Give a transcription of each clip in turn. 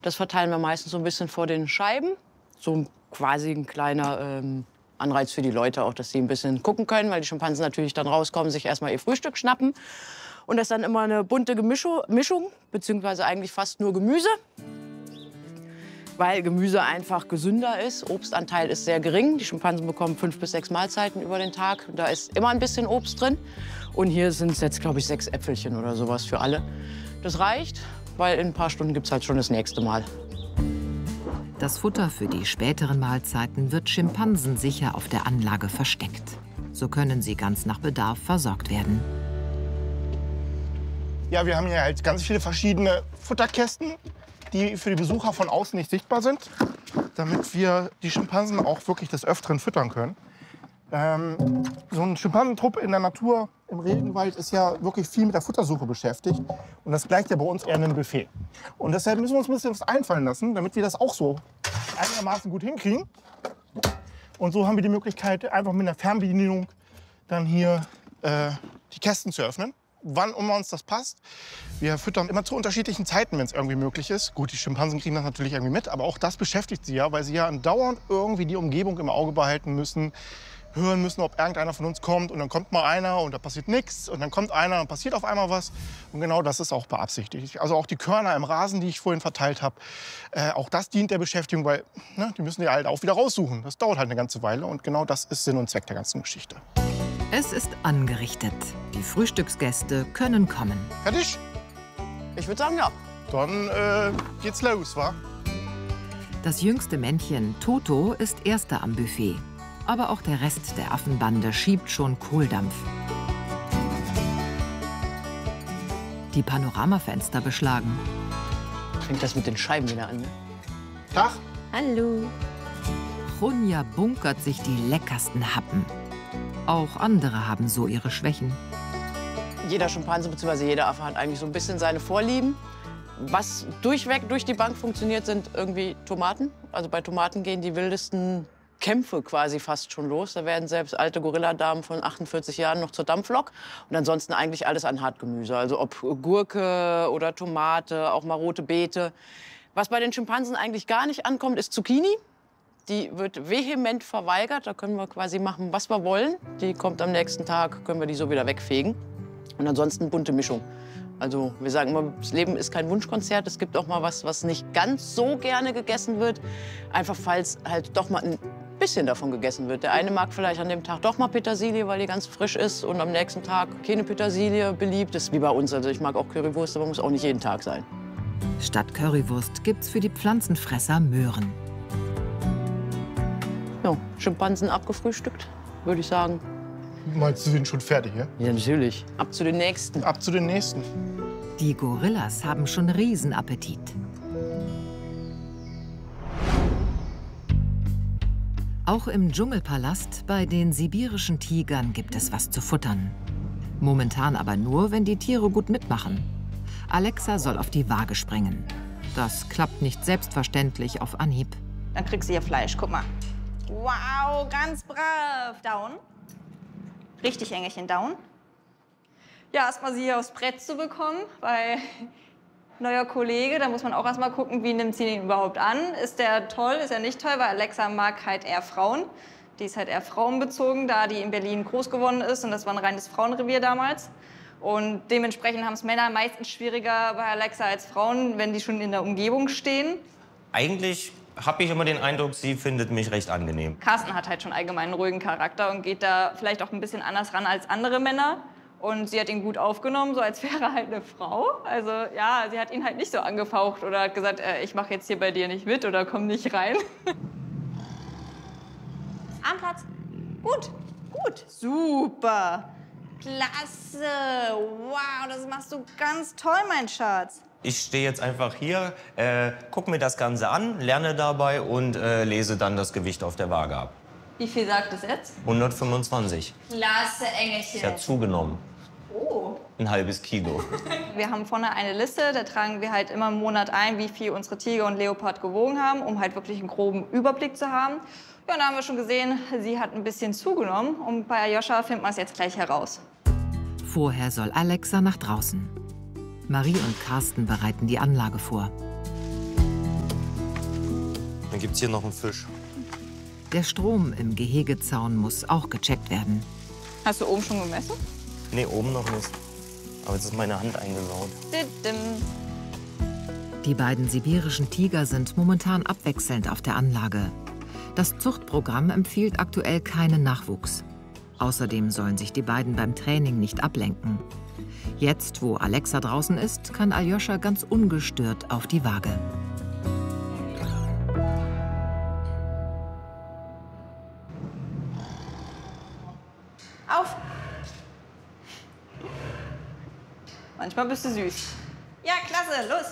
Das verteilen wir meistens so ein bisschen vor den Scheiben. So quasi ein kleiner Anreiz für die Leute auch, dass sie ein bisschen gucken können, weil die Schimpansen natürlich dann rauskommen, sich erstmal ihr Frühstück schnappen. Und das ist dann immer eine bunte Mischung, beziehungsweise eigentlich fast nur Gemüse. Weil Gemüse einfach gesünder ist. Obstanteil ist sehr gering. Die Schimpansen bekommen 5 bis 6 Mahlzeiten über den Tag. Da ist immer ein bisschen Obst drin. Und hier sind es jetzt, glaube ich, 6 Äpfelchen oder sowas für alle. Das reicht, weil in ein paar Stunden gibt es halt schon das nächste Mal. Das Futter für die späteren Mahlzeiten wird schimpansensicher auf der Anlage versteckt. So können sie ganz nach Bedarf versorgt werden. Ja, wir haben hier halt ganz viele verschiedene Futterkästen, die für die Besucher von außen nicht sichtbar sind, damit wir die Schimpansen auch wirklich des Öfteren füttern können. So ein Schimpansentrupp in der Natur, im Regenwald, ist ja wirklich viel mit der Futtersuche beschäftigt. Und das gleicht ja bei uns eher einem Buffet. Und deshalb müssen wir uns ein bisschen was einfallen lassen, damit wir das auch so einigermaßen gut hinkriegen. Und so haben wir die Möglichkeit, einfach mit einer Fernbedienung dann hier die Kästen zu öffnen. Wann immer uns das passt. Wir füttern immer zu unterschiedlichen Zeiten, wenn es irgendwie möglich ist. Gut, die Schimpansen kriegen das natürlich irgendwie mit, aber auch das beschäftigt sie ja, weil sie ja andauernd irgendwie die Umgebung im Auge behalten müssen, hören müssen, ob irgendeiner von uns kommt. Und dann kommt mal einer und da passiert nichts. Und dann kommt einer und passiert auf einmal was. Und genau das ist auch beabsichtigt. Also auch die Körner im Rasen, die ich vorhin verteilt habe, auch das dient der Beschäftigung, weil die müssen die halt auch wieder raussuchen. Das dauert halt eine ganze Weile und genau das ist Sinn und Zweck der ganzen Geschichte. Es ist angerichtet. Die Frühstücksgäste können kommen. Fertig? Ich würde sagen, ja. Dann geht's los, wa? Das jüngste Männchen, Toto, ist Erster am Buffet. Aber auch der Rest der Affenbande schiebt schon Kohldampf. Die Panoramafenster beschlagen. Fängt das mit den Scheiben wieder an, ne? Tag. Hallo. Chunja bunkert sich die leckersten Happen. Auch andere haben so ihre Schwächen. Jeder Schimpanse bzw. jeder Affe hat eigentlich so ein bisschen seine Vorlieben. Was durchweg durch die Bank funktioniert, sind irgendwie Tomaten. Also bei Tomaten gehen die wildesten Kämpfe quasi fast schon los. Da werden selbst alte Gorilladamen von 48 Jahren noch zur Dampflok. Und ansonsten eigentlich alles an Hartgemüse. Also ob Gurke oder Tomate, auch mal rote Beete. Was bei den Schimpansen eigentlich gar nicht ankommt, ist Zucchini. Die wird vehement verweigert. Da können wir quasi machen, was wir wollen. Die kommt am nächsten Tag, können wir die so wieder wegfegen. Und ansonsten bunte Mischung. Also wir sagen immer, das Leben ist kein Wunschkonzert. Es gibt auch mal was nicht ganz so gerne gegessen wird. Einfach falls halt doch mal ein bisschen davon gegessen wird. Der eine mag vielleicht an dem Tag doch mal Petersilie, weil die ganz frisch ist. Und am nächsten Tag keine Petersilie beliebt. Das ist wie bei uns. Also ich mag auch Currywurst, aber muss auch nicht jeden Tag sein. Statt Currywurst gibt's für die Pflanzenfresser Möhren. Ja, Schimpansen abgefrühstückt, würde ich sagen. Meinst du, sind schon fertig, ja? Ja, natürlich. Ab zu den nächsten. Ab zu den nächsten. Die Gorillas haben schon Riesenappetit. Auch im Dschungelpalast bei den sibirischen Tigern gibt es was zu futtern. Momentan aber nur, wenn die Tiere gut mitmachen. Alexa soll auf die Waage springen. Das klappt nicht selbstverständlich auf Anhieb. Dann kriegst du hier Fleisch, guck mal. Wow, ganz brav. Down. Richtig Engelchen, down. Ja, erstmal sie hier aufs Brett zu bekommen, weil neuer Kollege, da muss man auch erstmal gucken, wie nimmt sie ihn überhaupt an. Ist der toll, ist er nicht toll, weil Alexa mag halt eher Frauen. Die ist halt eher frauenbezogen, da die in Berlin groß geworden ist und das war ein reines Frauenrevier damals. Und dementsprechend haben es Männer meistens schwieriger bei Alexa als Frauen, wenn die schon in der Umgebung stehen. Eigentlich habe ich immer den Eindruck, sie findet mich recht angenehm. Carsten hat halt schon allgemein einen ruhigen Charakter und geht da vielleicht auch ein bisschen anders ran als andere Männer. Und sie hat ihn gut aufgenommen, so als wäre er halt eine Frau. Also ja, sie hat ihn halt nicht so angefaucht oder hat gesagt, ich mache jetzt hier bei dir nicht mit oder komm nicht rein. Armplatz. Gut, gut, super. Klasse. Wow, das machst du ganz toll, mein Schatz. Ich stehe jetzt einfach hier, gucke mir das Ganze an, lerne dabei und lese dann das Gewicht auf der Waage ab. Wie viel sagt es jetzt? 125. Klasse, Engelchen. Ich habe zugenommen. Oh. Ein halbes Kilo. Wir haben vorne eine Liste, da tragen wir halt immer im Monat ein, wie viel unsere Tiger und Leopard gewogen haben, um halt wirklich einen groben Überblick zu haben. Ja, und da haben wir schon gesehen, sie hat ein bisschen zugenommen und bei Ayosha finden wir es jetzt gleich heraus. Vorher soll Alexa nach draußen. Marie und Carsten bereiten die Anlage vor. gibt es hier noch einen Fisch. Der Strom im Gehegezaun muss auch gecheckt werden. Hast du oben schon gemessen? Nee, oben noch nicht. Aber jetzt ist meine Hand eingesaut. Die beiden sibirischen Tiger sind momentan abwechselnd auf der Anlage. Das Zuchtprogramm empfiehlt aktuell keinen Nachwuchs. Außerdem sollen sich die beiden beim Training nicht ablenken. Jetzt, wo Alexa draußen ist, kann Aljoscha ganz ungestört auf die Waage. Auf! Manchmal bist du süß. Ja, klasse, los!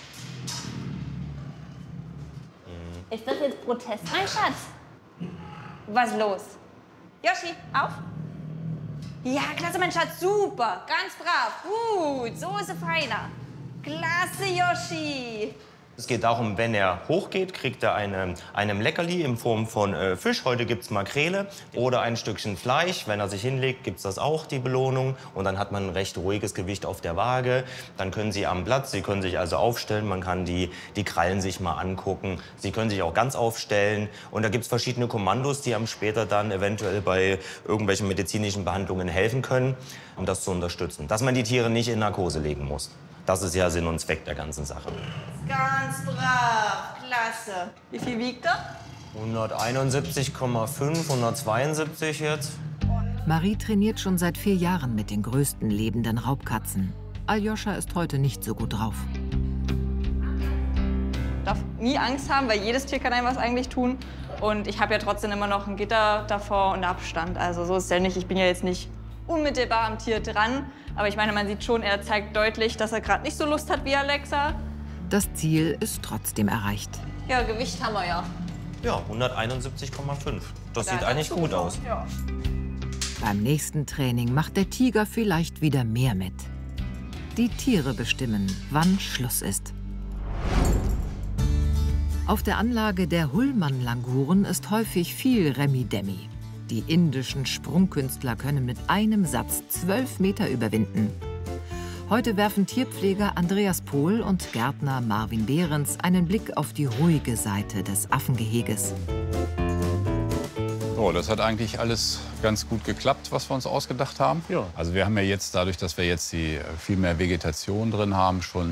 Ist das jetzt Protest, mein Schatz? Was los? Yoshi, auf! Ja, klasse, mein Schatz, super, ganz brav, gut, so ist er feiner. Klasse, Yoshi! Es geht darum, wenn er hochgeht, kriegt er einem Leckerli in Form von Fisch. Heute gibt es Makrele oder ein Stückchen Fleisch. Wenn er sich hinlegt, gibt es das auch, die Belohnung. Und dann hat man ein recht ruhiges Gewicht auf der Waage. Dann können Sie am Platz, Sie können sich also aufstellen. Man kann die Krallen sich mal angucken. Sie können sich auch ganz aufstellen. Und da gibt es verschiedene Kommandos, die einem später dann eventuell bei irgendwelchen medizinischen Behandlungen helfen können, um das zu unterstützen. Dass man die Tiere nicht in Narkose legen muss. Das ist ja Sinn und Zweck der ganzen Sache. Ganz brav, klasse. Wie viel wiegt er? 171,5, 172 jetzt. Marie trainiert schon seit 4 Jahren mit den größten lebenden Raubkatzen. Aljoscha ist heute nicht so gut drauf. Darf nie Angst haben, weil jedes Tier kann einem was eigentlich tun. Und ich habe ja trotzdem immer noch ein Gitter davor und Abstand. Also so ist es ja nicht. Ich bin ja jetzt nicht unmittelbar am Tier dran. Aber ich meine, man sieht schon, er zeigt deutlich, dass er gerade nicht so Lust hat wie Alexa. Das Ziel ist trotzdem erreicht. Ja, Gewicht haben wir ja. Ja, 171,5. Das sieht eigentlich gut aus. Ja. Beim nächsten Training macht der Tiger vielleicht wieder mehr mit. Die Tiere bestimmen, wann Schluss ist. Auf der Anlage der Hullmann-Languren ist häufig viel Remi-Demi. Die indischen Sprungkünstler können mit einem Satz 12 Meter überwinden. Heute werfen Tierpfleger Andreas Pohl und Gärtner Marvin Behrens einen Blick auf die ruhige Seite des Affengeheges. So, das hat eigentlich alles ganz gut geklappt, was wir uns ausgedacht haben. Ja. Also wir haben ja jetzt, dadurch, dass wir jetzt viel mehr Vegetation drin haben, schon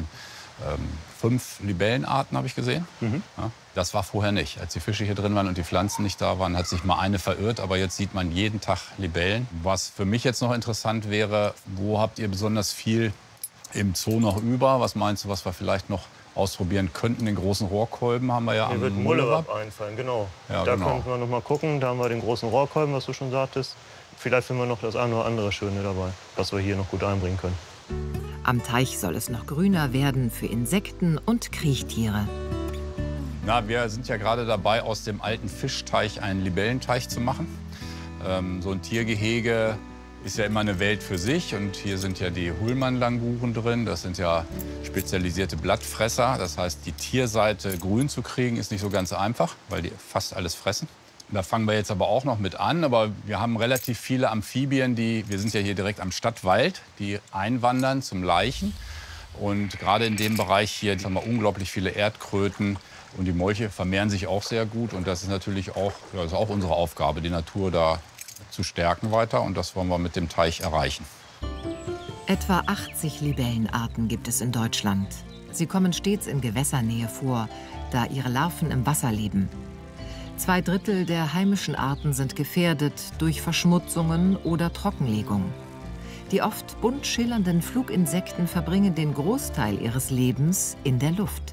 5 Libellenarten, habe ich gesehen. Ja, das war vorher nicht. Als die Fische hier drin waren und die Pflanzen nicht da waren, hat sich mal eine verirrt. Aber jetzt sieht man jeden Tag Libellen. Was für mich jetzt noch interessant wäre, wo habt ihr besonders viel im Zoo noch über? Was meinst du, was wir vielleicht noch ausprobieren könnten? Den großen Rohrkolben haben wir ja Mir am wird Mullewab einfallen, genau. Ja, da genau. könnten wir noch mal gucken. Da haben wir den großen Rohrkolben, was du schon sagtest. Vielleicht finden wir noch das eine oder andere Schöne dabei, was wir hier noch gut einbringen können. Am Teich soll es noch grüner werden für Insekten und Kriechtiere. Na, wir sind ja gerade dabei, aus dem alten Fischteich einen Libellenteich zu machen. So ein Tiergehege ist ja immer eine Welt für sich. Und hier sind ja die Hullmann-Languren drin. Das sind ja spezialisierte Blattfresser. Das heißt, die Tierseite grün zu kriegen, ist nicht so ganz einfach, weil die fast alles fressen. Da fangen wir jetzt aber auch noch mit an. Aber wir haben relativ viele Amphibien, wir sind ja hier direkt am Stadtwald, die einwandern zum Laichen. Und gerade in dem Bereich hier haben wir unglaublich viele Erdkröten. Und die Molche vermehren sich auch sehr gut. Und das ist natürlich auch, ja, das ist auch unsere Aufgabe, die Natur da zu stärken weiter. Und das wollen wir mit dem Teich erreichen. Etwa 80 Libellenarten gibt es in Deutschland. Sie kommen stets in Gewässernähe vor, da ihre Larven im Wasser leben. 2/3 der heimischen Arten sind gefährdet durch Verschmutzungen oder Trockenlegung. Die oft bunt schillernden Fluginsekten verbringen den Großteil ihres Lebens in der Luft.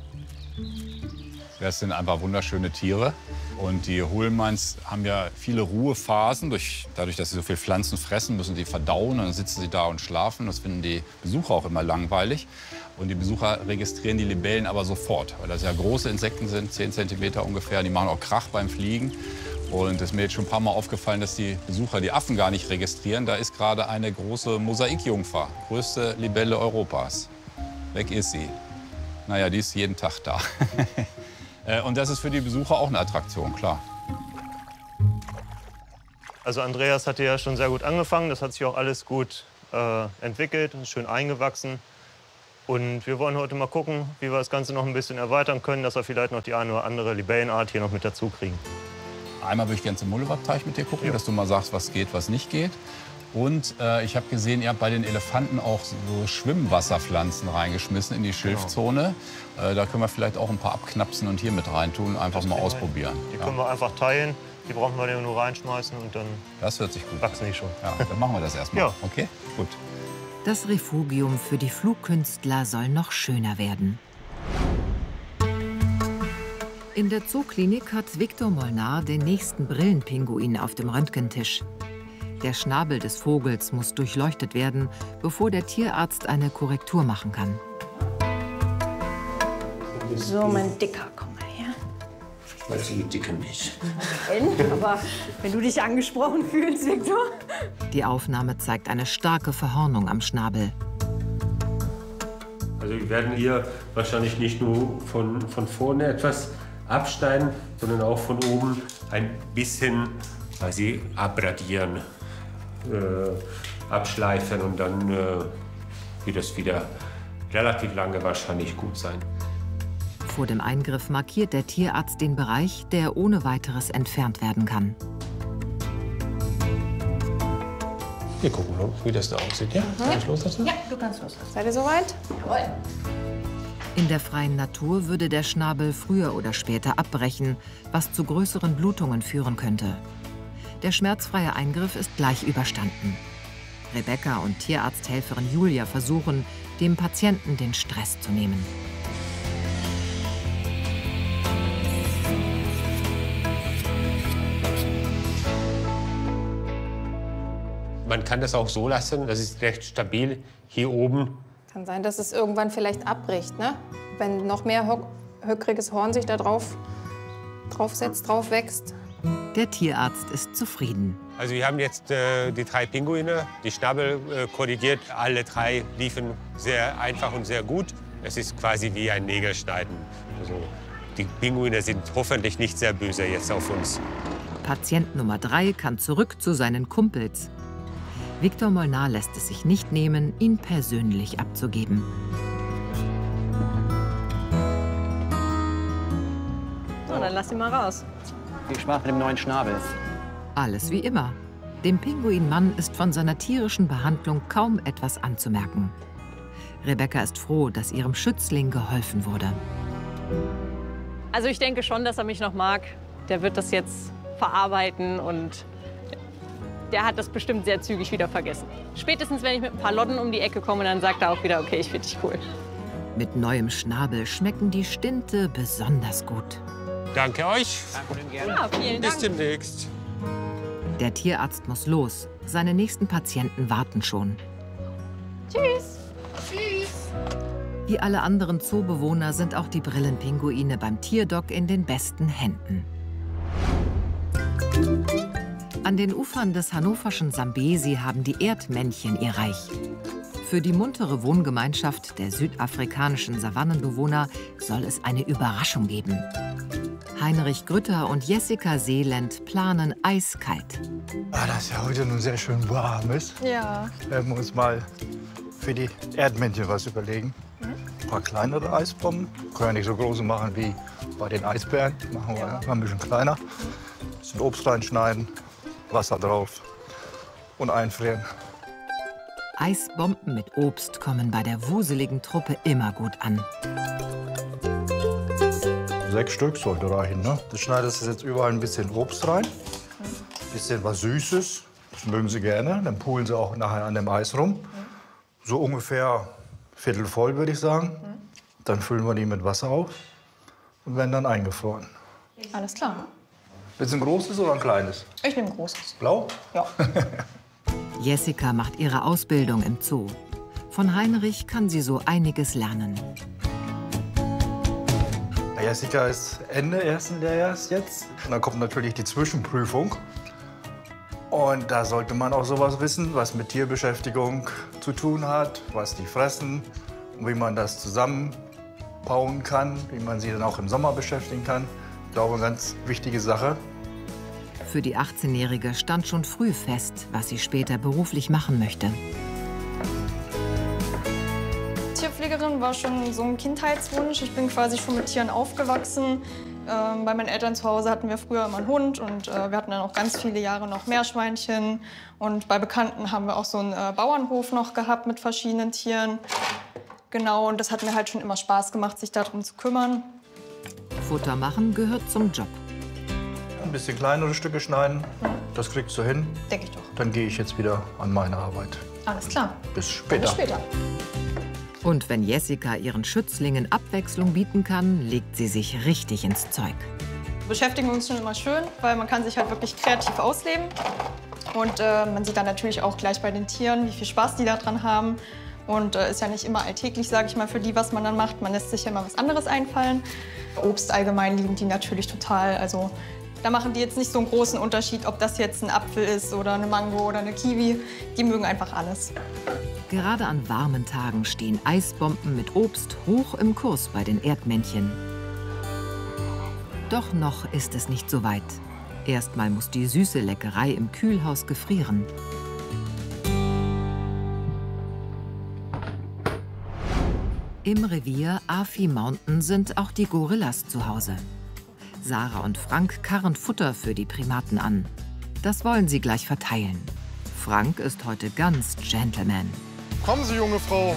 Das sind einfach wunderschöne Tiere. Und die Hullmanns haben ja viele Ruhephasen. Dadurch, dass sie so viel Pflanzen fressen, müssen sie verdauen. Und dann sitzen sie da und schlafen. Das finden die Besucher auch immer langweilig. Und die Besucher registrieren die Libellen aber sofort, weil das ja große Insekten sind, 10 cm ungefähr. Die machen auch Krach beim Fliegen. Und es ist mir jetzt schon ein paar Mal aufgefallen, dass die Besucher die Affen gar nicht registrieren. Da ist gerade eine große Mosaikjungfer, größte Libelle Europas. Weg ist sie. Naja, die ist jeden Tag da. Und das ist für die Besucher auch eine Attraktion, klar. Also Andreas hatte ja schon sehr gut angefangen. Das hat sich auch alles gut entwickelt und schön eingewachsen. Und wir wollen heute mal gucken, wie wir das Ganze noch ein bisschen erweitern können, dass wir vielleicht noch die eine oder andere Libellenart hier noch mit dazu kriegen. Einmal würde ich gerne zum Mullewab-Teich mit dir gucken, dass du mal sagst, was geht, was nicht geht. Und ich habe gesehen, ihr habt bei den Elefanten auch so Schwimmwasserpflanzen reingeschmissen in die Schilfzone. Da können wir vielleicht auch ein paar abknapsen und hier mit reintun, einfach mal ausprobieren. Die können wir einfach teilen, die brauchen wir nur reinschmeißen und dann das hört sich gut an. wachsen die schon. Ja, dann machen wir das erstmal. Ja. Okay, gut. Das Refugium für die Flugkünstler soll noch schöner werden. In der Zooklinik hat Victor Molnar den nächsten Brillenpinguin auf dem Röntgentisch. Der Schnabel des Vogels muss durchleuchtet werden, bevor der Tierarzt eine Korrektur machen kann. So, mein Dicker, komm mal her. Weiß ich die Dicke nicht. Aber wenn du dich angesprochen fühlst, Victor. Die Aufnahme zeigt eine starke Verhornung am Schnabel. Also wir werden hier wahrscheinlich nicht nur von vorne etwas abschneiden, sondern auch von oben ein bisschen quasi abradieren, abschleifen und dann wird es wieder relativ lange wahrscheinlich gut sein. Vor dem Eingriff markiert der Tierarzt den Bereich, der ohne weiteres entfernt werden kann. Wir gucken, wie das da aussieht. Ja, kann ich loslassen? Ja, du kannst loslassen. Seid ihr soweit? Jawohl. In der freien Natur würde der Schnabel früher oder später abbrechen, was zu größeren Blutungen führen könnte. Der schmerzfreie Eingriff ist gleich überstanden. Rebecca und Tierarzthelferin Julia versuchen, dem Patienten den Stress zu nehmen. Man kann das auch so lassen, das ist recht stabil hier oben. Kann sein, dass es irgendwann vielleicht abbricht, ne? Wenn noch mehr höckriges Horn sich da drauf wächst. Der Tierarzt ist zufrieden. Also wir haben jetzt die 3 Pinguine, die Schnabel korrigiert. Alle 3 liefen sehr einfach und sehr gut. Es ist quasi wie ein Nägelschneiden. Also die Pinguine sind hoffentlich nicht sehr böse jetzt auf uns. Patient Nummer 3 kann zurück zu seinen Kumpels. Victor Molnar lässt es sich nicht nehmen, ihn persönlich abzugeben. So, dann lass ihn mal raus. Viel Spaß mit dem neuen Schnabel. Alles wie immer. Dem Pinguinmann ist von seiner tierischen Behandlung kaum etwas anzumerken. Rebecca ist froh, dass ihrem Schützling geholfen wurde. Also ich denke schon, dass er mich noch mag. Der wird das jetzt verarbeiten und der hat das bestimmt sehr zügig wieder vergessen. Spätestens, wenn ich mit ein paar Lodden um die Ecke komme, dann sagt er auch wieder, okay, ich finde dich cool. Mit neuem Schnabel schmecken die Stinte besonders gut. Danke euch. Ja, vielen Dank. Bis demnächst. Der Tierarzt muss los. Seine nächsten Patienten warten schon. Tschüss. Wie alle anderen Zoobewohner sind auch die Brillenpinguine beim Tierdoc in den besten Händen. An den Ufern des hannoverschen Sambesi haben die Erdmännchen ihr Reich. Für die muntere Wohngemeinschaft der südafrikanischen Savannenbewohner soll es eine Überraschung geben. Heinrich Grütter und Jessica Seeland planen eiskalt. Das ja heute nun sehr schön warm ist, Ja. werden wir uns mal für die Erdmännchen was überlegen. Ein paar kleinere Eisbomben. Können ja nicht so große machen wie bei den Eisbären. Machen wir ein bisschen kleiner. Ein bisschen Obst reinschneiden, Wasser drauf und einfrieren. Eisbomben mit Obst kommen bei der wuseligen Truppe immer gut an. 6 Stück sollte reichen, ne? Du schneidest jetzt überall ein bisschen Obst rein, ein bisschen was Süßes. Das mögen sie gerne. Dann pulen sie auch nachher an dem Eis rum. So ungefähr Viertel voll, würde ich sagen. Dann füllen wir die mit Wasser auf und werden dann eingefroren. Alles klar. Willst du ein großes oder ein kleines? Ich nehme ein großes. Blau? Ja. Jessica macht ihre Ausbildung im Zoo. Von Heinrich kann sie so einiges lernen. Jessica ist Ende ersten Lehrjahres jetzt. Und dann kommt natürlich die Zwischenprüfung. Und da sollte man auch sowas wissen, was mit Tierbeschäftigung zu tun hat, was die fressen, und wie man das zusammenbauen kann, wie man sie dann auch im Sommer beschäftigen kann. Ich glaube, eine ganz wichtige Sache. Für die 18-Jährige stand schon früh fest, was sie später beruflich machen möchte. Tierpflegerin war schon so ein Kindheitswunsch. Ich bin quasi schon mit Tieren aufgewachsen. Bei meinen Eltern zu Hause hatten wir früher immer einen Hund und wir hatten dann auch ganz viele Jahre noch Meerschweinchen. Und bei Bekannten haben wir auch so einen Bauernhof noch gehabt mit verschiedenen Tieren. Genau, und das hat mir halt schon immer Spaß gemacht, sich darum zu kümmern. Futter machen gehört zum Job. Ein bisschen kleinere Stücke schneiden, das kriegst du hin. Denke ich doch. Dann gehe ich jetzt wieder an meine Arbeit. Alles klar. Bis später. Bis später. Und wenn Jessica ihren Schützlingen Abwechslung bieten kann, legt sie sich richtig ins Zeug. Beschäftigung ist schon immer schön, weil man kann sich halt wirklich kreativ ausleben. Und man sieht dann natürlich auch gleich bei den Tieren, wie viel Spaß die daran haben. Und ist ja nicht immer alltäglich, sage ich mal, für die, was man dann macht. Man lässt sich ja immer was anderes einfallen. Obst allgemein lieben die natürlich total. Also da machen die jetzt nicht so einen großen Unterschied, ob das jetzt ein Apfel ist oder eine Mango oder eine Kiwi. Die mögen einfach alles. Gerade an warmen Tagen stehen Eisbomben mit Obst hoch im Kurs bei den Erdmännchen. Doch noch ist es nicht so weit. Erstmal muss die süße Leckerei im Kühlhaus gefrieren. Im Revier Afi Mountain sind auch die Gorillas zu Hause. Sarah und Frank karren Futter für die Primaten an. Das wollen sie gleich verteilen. Frank ist heute ganz Gentleman. Kommen Sie, junge Frau.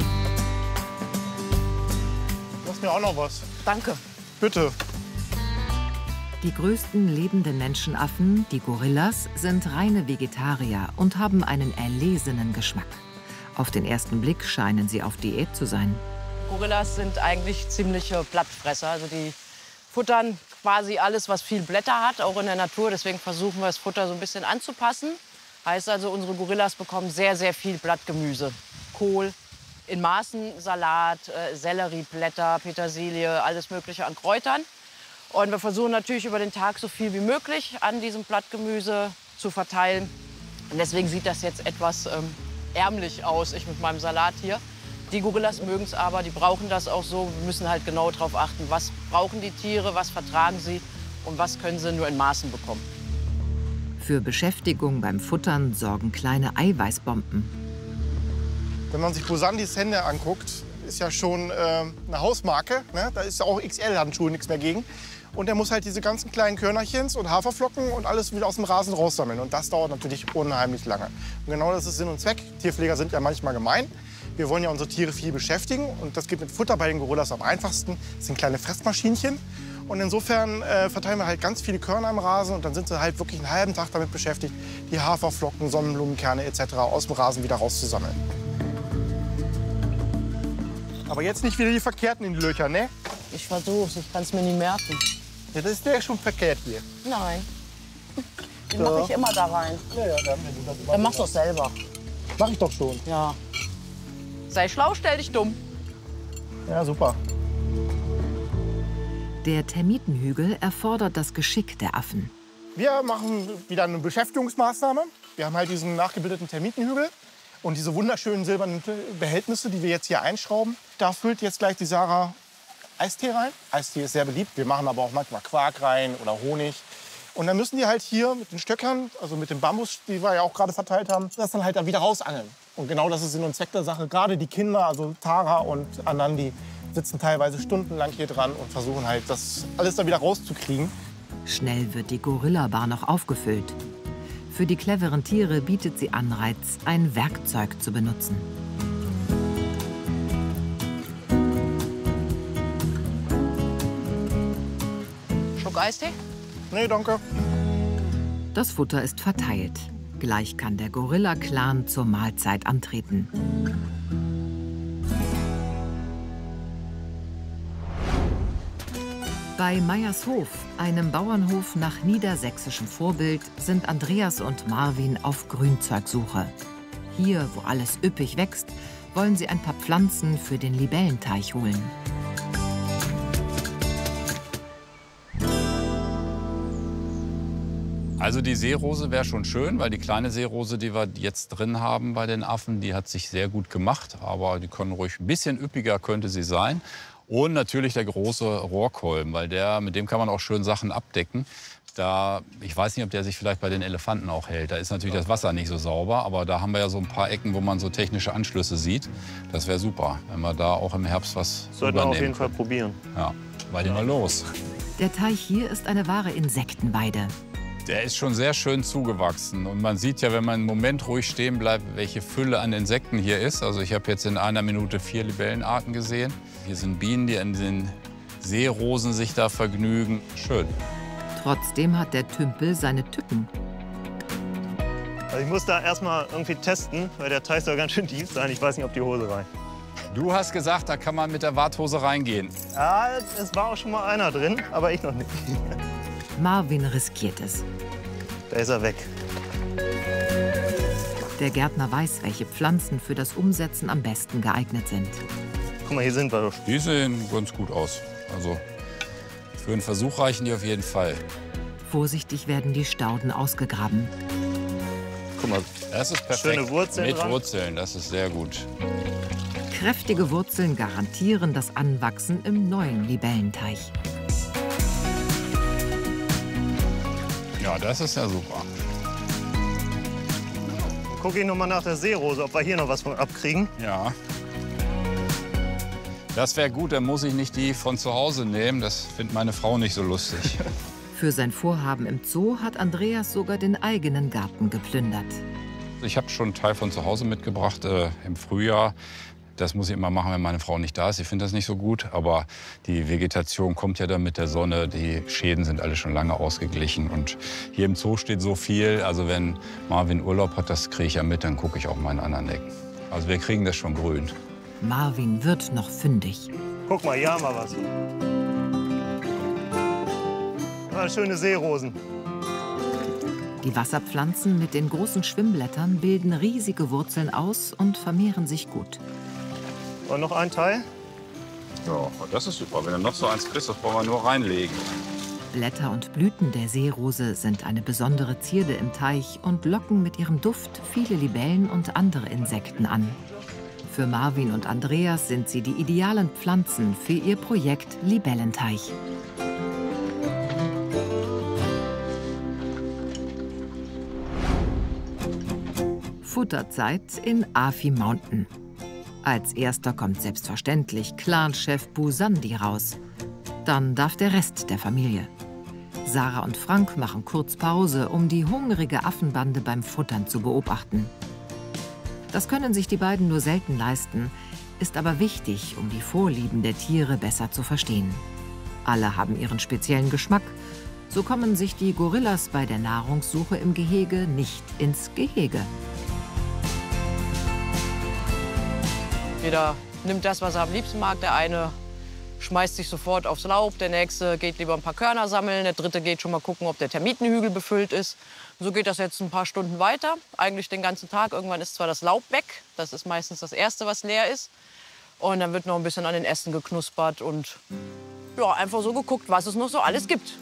Lass mir auch noch was. Danke. Bitte. Die größten lebenden Menschenaffen, die Gorillas, sind reine Vegetarier und haben einen erlesenen Geschmack. Auf den ersten Blick scheinen sie auf Diät zu sein. Gorillas sind eigentlich ziemliche Blattfresser. Also die futtern quasi alles, was viel Blätter hat, auch in der Natur. Deswegen versuchen wir das Futter so ein bisschen anzupassen. Heißt also, unsere Gorillas bekommen sehr, sehr viel Blattgemüse. Kohl, in Maßen Salat, Sellerieblätter, Petersilie, alles Mögliche an Kräutern. Und wir versuchen natürlich über den Tag so viel wie möglich an diesem Blattgemüse zu verteilen. Und deswegen sieht das jetzt etwas ärmlich aus, ich mit meinem Salat hier. Die Gorillas mögen es aber, die brauchen das auch so. Wir müssen halt genau darauf achten, was brauchen die Tiere, was vertragen sie und was können sie nur in Maßen bekommen. Für Beschäftigung beim Futtern sorgen kleine Eiweißbomben. Wenn man sich Busandis Hände anguckt, ist ja schon eine Hausmarke. Ne? Da ist ja auch XL-Handschuhe nichts mehr gegen. Und er muss halt diese ganzen kleinen Körnerchens und Haferflocken und alles wieder aus dem Rasen raussammeln. Und das dauert natürlich unheimlich lange. Und genau das ist Sinn und Zweck. Tierpfleger sind ja manchmal gemein. Wir wollen ja unsere Tiere viel beschäftigen. Und das geht mit Futter bei den Gorillas am einfachsten. Das sind kleine Fressmaschinchen. Und insofern verteilen wir halt ganz viele Körner im Rasen. Und dann sind sie halt wirklich einen halben Tag damit beschäftigt, die Haferflocken, Sonnenblumenkerne etc. aus dem Rasen wieder rauszusammeln. Aber jetzt nicht wieder die Verkehrten in die Löcher, ne? Ich versuch's, ich kann's mir nie merken. Ja, das ist ja schon verkehrt hier. Nein. Den mache ich immer da rein. Ja, Dann mach's doch selber. Mach ich doch schon. Ja. Sei schlau, stell dich dumm. Ja, super. Der Termitenhügel erfordert das Geschick der Affen. Wir machen wieder eine Beschäftigungsmaßnahme. Wir haben halt diesen nachgebildeten Termitenhügel und diese wunderschönen silbernen Behältnisse, die wir jetzt hier einschrauben. Da füllt jetzt gleich die Sarah Eistee rein. Eistee ist sehr beliebt. Wir machen aber auch manchmal Quark rein oder Honig. Und dann müssen die halt hier mit den Stöckern, also mit dem Bambus, die wir ja auch gerade verteilt haben, das dann halt dann wieder rausangeln. Und genau das ist Sinn und Zweck der Sache. Gerade die Kinder, also Tara und Anandi, sitzen teilweise stundenlang hier dran und versuchen halt, das alles dann wieder rauszukriegen. Schnell wird die Gorillabar noch aufgefüllt. Für die cleveren Tiere bietet sie Anreiz, ein Werkzeug zu benutzen. Schluck Eistee? Nee, danke. Das Futter ist verteilt. Gleich kann der Gorilla-Clan zur Mahlzeit antreten. Bei Meyershof, einem Bauernhof nach niedersächsischem Vorbild, sind Andreas und Marvin auf Grünzeugsuche. Hier, wo alles üppig wächst, wollen sie ein paar Pflanzen für den Libellenteich holen. Also die Seerose wäre schon schön, weil die kleine Seerose, die wir jetzt drin haben bei den Affen, die hat sich sehr gut gemacht. Aber die können ruhig ein bisschen üppiger könnte sie sein. Und natürlich der große Rohrkolben, weil mit dem kann man auch schön Sachen abdecken. Ich weiß nicht, ob der sich vielleicht bei den Elefanten auch hält. Da ist natürlich das Wasser nicht so sauber, aber da haben wir ja so ein paar Ecken, wo man so technische Anschlüsse sieht. Das wäre super, wenn wir da auch im Herbst was sollten wir auf jeden Fall probieren. Ja, weil mal los. Der Teich hier ist eine wahre Insektenweide. Der ist schon sehr schön zugewachsen. Und man sieht ja, wenn man einen Moment ruhig stehen bleibt, welche Fülle an Insekten hier ist. Also ich habe jetzt in einer Minute 4 Libellenarten gesehen. Hier sind Bienen, die an den Seerosen sich da vergnügen. Schön. Trotzdem hat der Tümpel seine Tücken. Also ich muss da erstmal irgendwie testen, weil der Teich soll ganz schön tief sein. Ich weiß nicht, ob die Hose reicht. Du hast gesagt, da kann man mit der Warthose reingehen. Ja, es war auch schon mal einer drin, aber ich noch nicht. Marvin riskiert es. Da ist er weg. Der Gärtner weiß, welche Pflanzen für das Umsetzen am besten geeignet sind. Guck mal, hier sind wir doch. Die sehen ganz gut aus. Also für einen Versuch reichen die auf jeden Fall. Vorsichtig werden die Stauden ausgegraben. Guck mal, das ist perfekt. Schöne Wurzeln mit dran. Wurzeln, das ist sehr gut. Kräftige Wurzeln garantieren das Anwachsen im neuen Libellenteich. Ja, das ist ja super. Guck ich noch mal nach der Seerose, ob wir hier noch was von abkriegen. Ja. Das wäre gut, dann muss ich nicht die von zu Hause nehmen. Das findet meine Frau nicht so lustig. Für sein Vorhaben im Zoo hat Andreas sogar den eigenen Garten geplündert. Ich habe schon einen Teil von zu Hause mitgebracht im Frühjahr. Das muss ich immer machen, wenn meine Frau nicht da ist. Ich finde das nicht so gut. Aber die Vegetation kommt ja dann mit der Sonne. Die Schäden sind alle schon lange ausgeglichen. Und hier im Zoo steht so viel. Also wenn Marvin Urlaub hat, das kriege ich ja mit. Dann gucke ich auch mal in anderen Ecken. Also wir kriegen das schon grün. Marvin wird noch fündig. Guck mal, hier haben wir was. Ja, schöne Seerosen. Die Wasserpflanzen mit den großen Schwimmblättern bilden riesige Wurzeln aus und vermehren sich gut. Und noch ein Teil? Ja, das ist super. Wenn du noch so eins kriegst, das brauchen wir nur reinlegen. Blätter und Blüten der Seerose sind eine besondere Zierde im Teich und locken mit ihrem Duft viele Libellen und andere Insekten an. Für Marvin und Andreas sind sie die idealen Pflanzen für ihr Projekt Libellenteich. Futterzeit in Afi Mountain. Als erster kommt selbstverständlich Clan-Chef Busandi raus. Dann darf der Rest der Familie. Sarah und Frank machen kurz Pause, um die hungrige Affenbande beim Futtern zu beobachten. Das können sich die beiden nur selten leisten, ist aber wichtig, um die Vorlieben der Tiere besser zu verstehen. Alle haben ihren speziellen Geschmack. So kommen sich die Gorillas bei der Nahrungssuche im Gehege nicht ins Gehege. Jeder nimmt das, was er am liebsten mag. Der eine schmeißt sich sofort aufs Laub, der nächste geht lieber ein paar Körner sammeln, der dritte geht schon mal gucken, ob der Termitenhügel befüllt ist. Und so geht das jetzt ein paar Stunden weiter, eigentlich den ganzen Tag. Irgendwann ist zwar das Laub weg, das ist meistens das Erste, was leer ist. Und dann wird noch ein bisschen an den Ästen geknuspert und ja, einfach so geguckt, was es noch so alles gibt.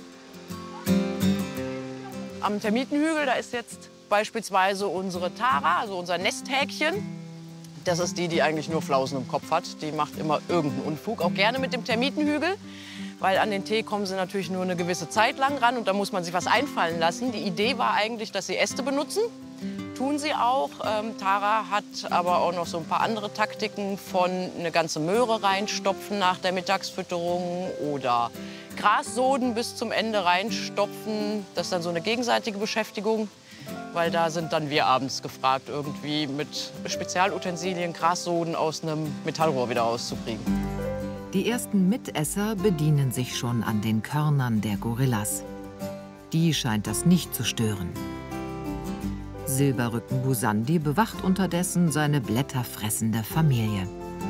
Am Termitenhügel, da ist jetzt beispielsweise unsere Tara, also unser Nesthäkchen. Das ist die, die eigentlich nur Flausen im Kopf hat. Die macht immer irgendeinen Unfug, auch gerne mit dem Termitenhügel. Weil an den Tee kommen sie natürlich nur eine gewisse Zeit lang ran und da muss man sich was einfallen lassen. Die Idee war eigentlich, dass sie Äste benutzen. Tun sie auch. Tara hat aber auch noch so ein paar andere Taktiken von eine ganze Möhre reinstopfen nach der Mittagsfütterung oder Grassoden bis zum Ende reinstopfen. Das ist dann so eine gegenseitige Beschäftigung. Weil da sind dann wir abends gefragt, irgendwie mit Spezialutensilien Grassoden aus einem Metallrohr wieder rauszukriegen. Die ersten Mitesser bedienen sich schon an den Körnern der Gorillas. Die scheint das nicht zu stören. Silberrücken Busandi bewacht unterdessen seine blätterfressende Familie.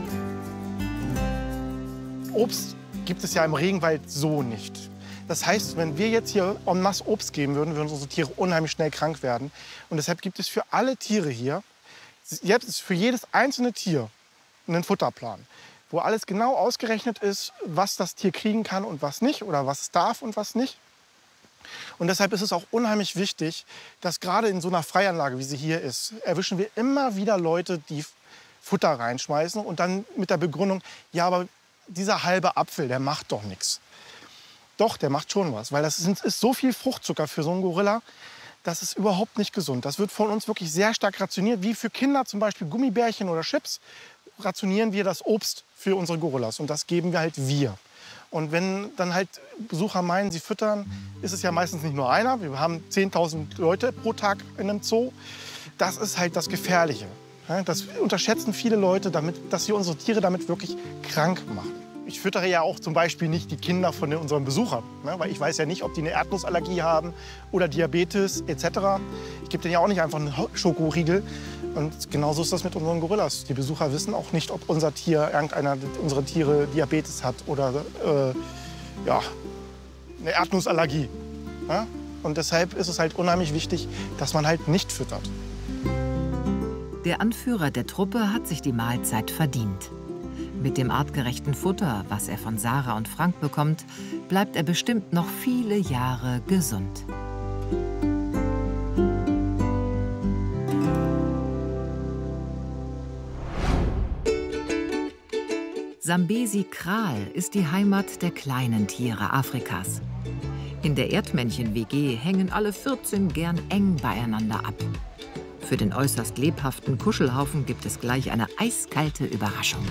Obst gibt es ja im Regenwald so nicht. Das heißt, wenn wir jetzt hier en masse Obst geben würden, würden unsere Tiere unheimlich schnell krank werden. Und deshalb gibt es für alle Tiere hier, jetzt ist für jedes einzelne Tier einen Futterplan, wo alles genau ausgerechnet ist, was das Tier kriegen kann und was nicht oder was es darf und was nicht. Und deshalb ist es auch unheimlich wichtig, dass gerade in so einer Freianlage, wie sie hier ist, erwischen wir immer wieder Leute, die Futter reinschmeißen und dann mit der Begründung, ja, aber dieser halbe Apfel, der macht doch nichts. Doch, der macht schon was, weil das ist so viel Fruchtzucker für so einen Gorilla. Das ist überhaupt nicht gesund. Das wird von uns wirklich sehr stark rationiert. Wie für Kinder zum Beispiel Gummibärchen oder Chips, rationieren wir das Obst für unsere Gorillas. Und das geben wir halt wir. Und wenn dann halt Besucher meinen, sie füttern, ist es ja meistens nicht nur einer. Wir haben 10.000 Leute pro Tag in einem Zoo. Das ist halt das Gefährliche. Das unterschätzen viele Leute, dass sie unsere Tiere damit wirklich krank machen. Ich füttere ja auch zum Beispiel nicht die Kinder von unseren Besuchern, weil ich weiß ja nicht, ob die eine Erdnussallergie haben oder Diabetes etc. Ich gebe denen ja auch nicht einfach einen Schokoriegel. Und genauso ist das mit unseren Gorillas. Die Besucher wissen auch nicht, ob unser Tier, irgendeiner unserer Tiere Diabetes hat oder ja, eine Erdnussallergie. Ja? Und deshalb ist es halt unheimlich wichtig, dass man halt nicht füttert. Der Anführer der Truppe hat sich die Mahlzeit verdient. Mit dem artgerechten Futter, was er von Sarah und Frank bekommt, bleibt er bestimmt noch viele Jahre gesund. Sambesi-Kral ist die Heimat der kleinen Tiere Afrikas. In der Erdmännchen-WG hängen alle 14 gern eng beieinander ab. Für den äußerst lebhaften Kuschelhaufen gibt es gleich eine eiskalte Überraschung.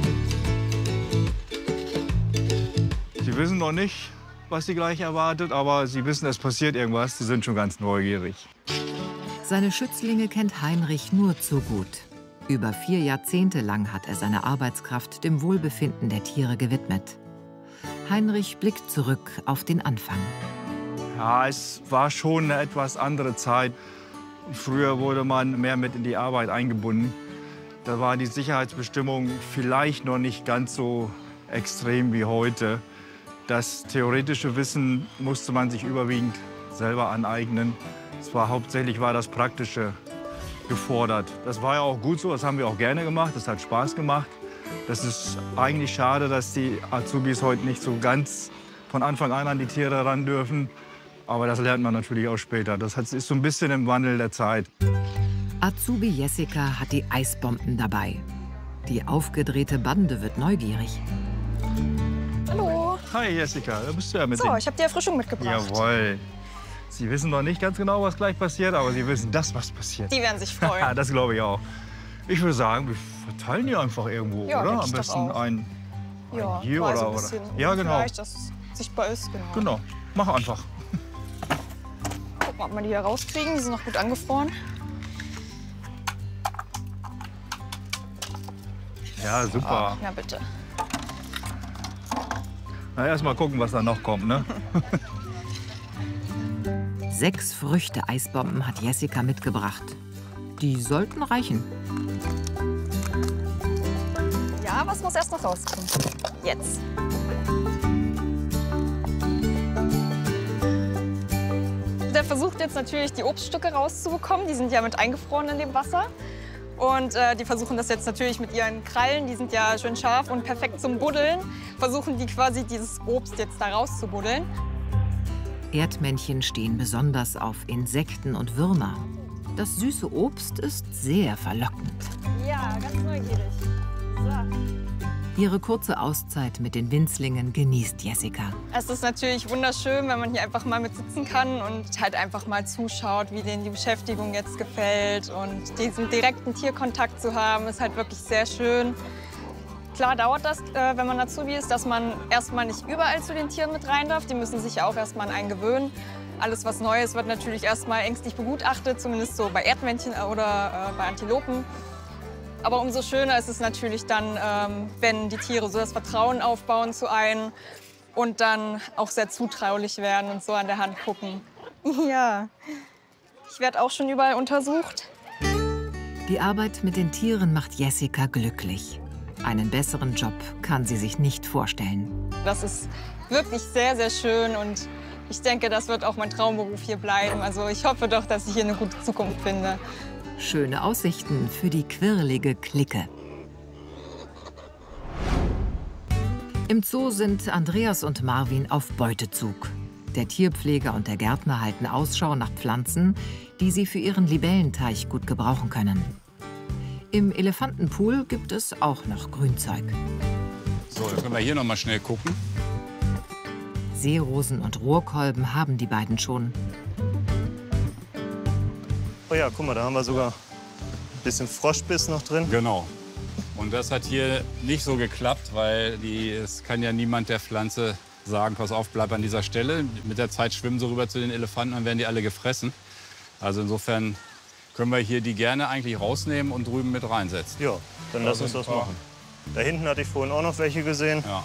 Sie wissen noch nicht, was sie gleich erwartet, aber sie wissen, es passiert irgendwas. Sie sind schon ganz neugierig. Seine Schützlinge kennt Heinrich nur zu gut. Über 4 Jahrzehnte lang hat er seine Arbeitskraft dem Wohlbefinden der Tiere gewidmet. Heinrich blickt zurück auf den Anfang. Ja, es war schon eine etwas andere Zeit. Früher wurde man mehr mit in die Arbeit eingebunden. Da war die Sicherheitsbestimmung vielleicht noch nicht ganz so extrem wie heute. Das theoretische Wissen musste man sich überwiegend selber aneignen. Hauptsächlich war das Praktische gefordert. Das war ja auch gut so, das haben wir auch gerne gemacht, das hat Spaß gemacht. Das ist eigentlich schade, dass die Azubis heute nicht so ganz von Anfang an die Tiere ran dürfen. Aber das lernt man natürlich auch später. Das ist so ein bisschen im Wandel der Zeit. Azubi Jessica hat die Eisbomben dabei. Die aufgedrehte Bande wird neugierig. Hallo. Hi Jessica, da bist du ja mit So, ich habe dir Erfrischung mitgebracht. Jawohl. Sie wissen noch nicht ganz genau, was gleich passiert, aber Sie wissen das, was passiert. Die werden sich freuen. Das glaube ich auch. Ich würde sagen, wir verteilen die einfach irgendwo, Ja, oder? denke Am ich doch besten auch. ein Ja, hier mal oder, so ein oder. bisschen Ja, genau. Vielleicht, dass es sichtbar ist. Genau, mach einfach. Gucken, ob wir die hier rauskriegen. Die sind noch gut angefroren. Ja, super. Na bitte. Na, erst mal gucken, was da noch kommt, ne? 6 Früchte-Eisbomben hat Jessica mitgebracht. Die sollten reichen. Ja, was muss erst noch rauskommen? Jetzt. Der versucht jetzt natürlich, die Obststücke rauszubekommen. Die sind ja mit eingefroren in dem Wasser. Und die versuchen das jetzt natürlich mit ihren Krallen, die sind ja schön scharf und perfekt zum Buddeln, versuchen die quasi dieses Obst jetzt da rauszubuddeln. Erdmännchen stehen besonders auf Insekten und Würmer. Das süße Obst ist sehr verlockend. Ja, ganz neugierig. So. Ihre kurze Auszeit mit den Winzlingen genießt Jessica. Es ist natürlich wunderschön, wenn man hier einfach mal mit sitzen kann und halt einfach mal zuschaut, wie denen die Beschäftigung jetzt gefällt. Und diesen direkten Tierkontakt zu haben, ist halt wirklich sehr schön. Klar dauert das, wenn man Azubi ist, dass man erstmal nicht überall zu den Tieren mit rein darf. Die müssen sich ja auch erstmal an einen gewöhnen. Alles, was Neues, wird natürlich erstmal ängstlich begutachtet, zumindest so bei Erdmännchen oder bei Antilopen. Aber umso schöner ist es natürlich dann, wenn die Tiere so das Vertrauen aufbauen zu einem und dann auch sehr zutraulich werden und so an der Hand gucken. Ja, ich werde auch schon überall untersucht. Die Arbeit mit den Tieren macht Jessica glücklich. Einen besseren Job kann sie sich nicht vorstellen. Das ist wirklich sehr, sehr schön und ich denke, das wird auch mein Traumberuf hier bleiben. Also ich hoffe doch, dass ich hier eine gute Zukunft finde. Schöne Aussichten für die quirlige Clique. Im Zoo sind Andreas und Marvin auf Beutezug. Der Tierpfleger und der Gärtner halten Ausschau nach Pflanzen, die sie für ihren Libellenteich gut gebrauchen können. Im Elefantenpool gibt es auch noch Grünzeug. So, dann können wir hier noch mal schnell gucken. Seerosen und Rohrkolben haben die beiden schon. Oh ja, guck mal, da haben wir sogar ein bisschen Froschbiss noch drin. Genau. Und das hat hier nicht so geklappt, weil es kann ja niemand der Pflanze sagen, pass auf, bleib an dieser Stelle. Mit der Zeit schwimmen sie rüber zu den Elefanten, dann werden die alle gefressen. Also insofern können wir hier die gerne eigentlich rausnehmen und drüben mit reinsetzen. Ja, dann lass uns das machen. Da hinten hatte ich vorhin auch noch welche gesehen. Ja.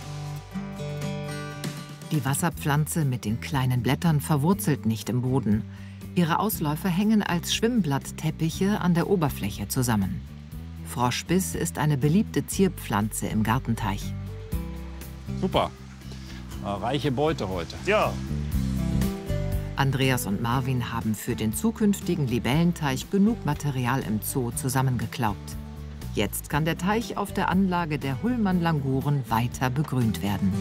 Die Wasserpflanze mit den kleinen Blättern verwurzelt nicht im Boden. Ihre Ausläufer hängen als Schwimmblattteppiche an der Oberfläche zusammen. Froschbiss ist eine beliebte Zierpflanze im Gartenteich. Super. Reiche Beute heute. Ja. Andreas und Marvin haben für den zukünftigen Libellenteich genug Material im Zoo zusammengeklaubt. Jetzt kann der Teich auf der Anlage der Hullmann-Languren weiter begrünt werden.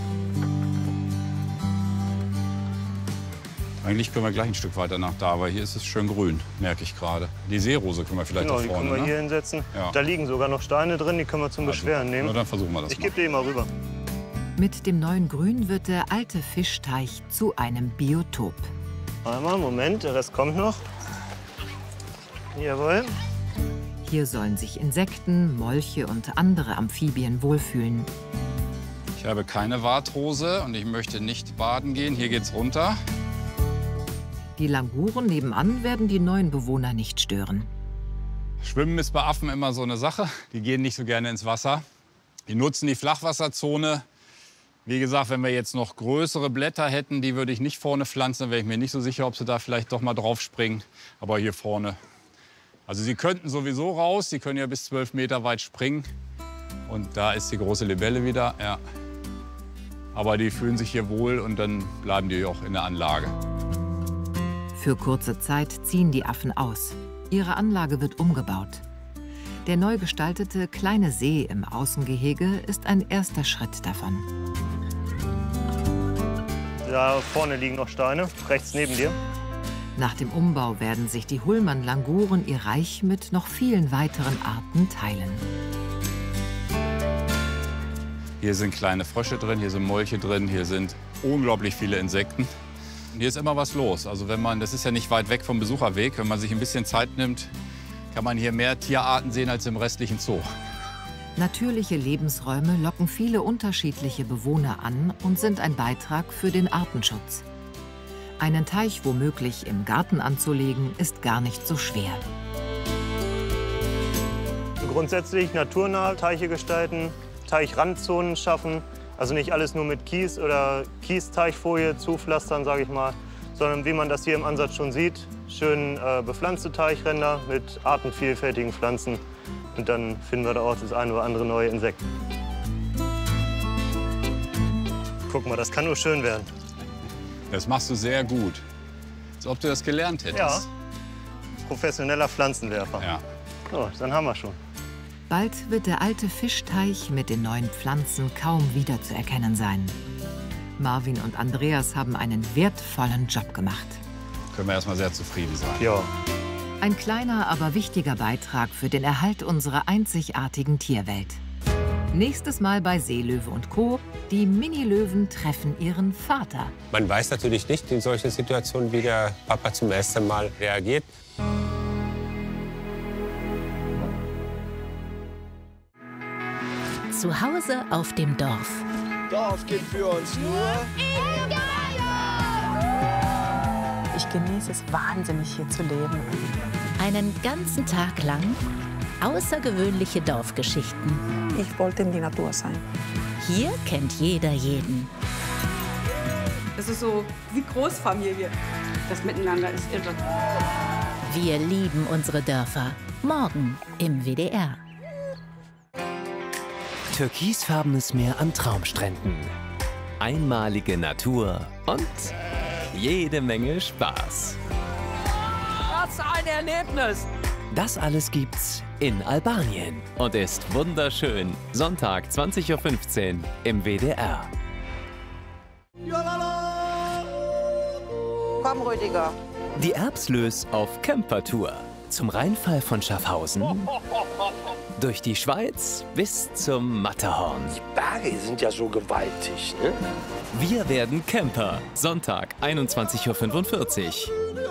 Eigentlich können wir gleich ein Stück weiter nach da, aber hier ist es schön grün, merke ich gerade. Die Seerose können wir vielleicht da vorne, die können wir hier hinsetzen. Ja. Da liegen sogar noch Steine drin, die können wir zum Beschweren nehmen. Na, dann versuchen wir das Ich gebe dir mal rüber. Mit dem neuen Grün wird der alte Fischteich zu einem Biotop. Einmal, Moment, der Rest kommt noch. Jawohl. Hier sollen sich Insekten, Molche und andere Amphibien wohlfühlen. Ich habe keine Warthose und ich möchte nicht baden gehen. Hier geht's runter. Die Languren nebenan werden die neuen Bewohner nicht stören. Schwimmen ist bei Affen immer so eine Sache. Die gehen nicht so gerne ins Wasser. Die nutzen die Flachwasserzone. Wie gesagt, wenn wir jetzt noch größere Blätter hätten, die würde ich nicht vorne pflanzen. Dann wäre ich mir nicht so sicher, ob sie da vielleicht doch mal drauf springen. Aber hier vorne. Also sie könnten sowieso raus. Sie können ja bis 12 Meter weit springen. Und da ist die große Libelle wieder. Ja. Aber die fühlen sich hier wohl und dann bleiben die auch in der Anlage. Für kurze Zeit ziehen die Affen aus. Ihre Anlage wird umgebaut. Der neu gestaltete kleine See im Außengehege ist ein erster Schritt davon. Da vorne liegen noch Steine, rechts neben dir. Nach dem Umbau werden sich die Hullmann-Languren ihr Reich mit noch vielen weiteren Arten teilen. Hier sind kleine Frösche drin, hier sind Molche drin, hier sind unglaublich viele Insekten. Hier ist immer was los. Also das ist ja nicht weit weg vom Besucherweg. Wenn man sich ein bisschen Zeit nimmt, kann man hier mehr Tierarten sehen als im restlichen Zoo. Natürliche Lebensräume locken viele unterschiedliche Bewohner an und sind ein Beitrag für den Artenschutz. Einen Teich womöglich im Garten anzulegen, ist gar nicht so schwer. Grundsätzlich naturnahe Teiche gestalten, Teichrandzonen schaffen. Also nicht alles nur mit Kies oder Kiesteichfolie zupflastern, sage ich mal, sondern wie man das hier im Ansatz schon sieht, schön bepflanzte Teichränder mit artenvielfältigen Pflanzen. Und dann finden wir da auch das eine oder andere neue Insekt. Guck mal, das kann nur schön werden. Das machst du sehr gut. Als ob du das gelernt hättest. Ja, professioneller Pflanzenwerfer. Ja. So, dann haben wir schon. Bald wird der alte Fischteich mit den neuen Pflanzen kaum wiederzuerkennen sein. Marvin und Andreas haben einen wertvollen Job gemacht. Können wir erstmal sehr zufrieden sein. Ja. Ein kleiner, aber wichtiger Beitrag für den Erhalt unserer einzigartigen Tierwelt. Nächstes Mal bei Seelöwe und Co. Die Mini-Löwen treffen ihren Vater. Man weiß natürlich nicht in solchen Situationen, wie der Papa zum ersten Mal reagiert. Zu Hause auf dem Dorf. Dorf gibt für uns nur Ich genieße es wahnsinnig, hier zu leben. Einen ganzen Tag lang außergewöhnliche Dorfgeschichten. Ich wollte in die Natur sein. Hier kennt jeder jeden. Es ist so wie Großfamilie. Das Miteinander ist irre. Wir lieben unsere Dörfer. Morgen im WDR. Türkisfarbenes Meer an Traumstränden. Einmalige Natur und jede Menge Spaß. Was ein Erlebnis! Das alles gibt's in Albanien und ist wunderschön. Sonntag 20:15 Uhr im WDR. Komm, Rüdiger. Die Erbslös auf Campertour. Zum Rheinfall von Schaffhausen, durch die Schweiz bis zum Matterhorn. Die Berge sind ja so gewaltig, ne? Wir werden Camper. Sonntag, 21:45 Uhr.